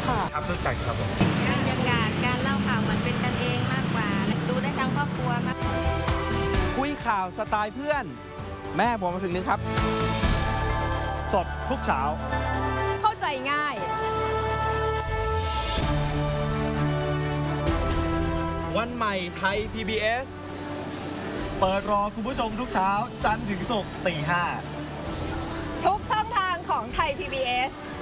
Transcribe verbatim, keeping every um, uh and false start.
ค่ะครับรู้จักครับผมบรรยากาศการเล่าข่าวเหมือนเป็นกันเองมากกว่าดูได้ทั้งครอบครัวมากคุยข่าวสไตล์เพื่อน แม่ผมมาถึงนึงครับ สดทุกเช้าเข้าใจง่ายวันใหม่ไทย พี บี เอส เปิดรอคุณผู้ชมทุกเช้าจันทร์ถึงศุกร์ตีห้าทุกช่องทางของไทย พี บี เอส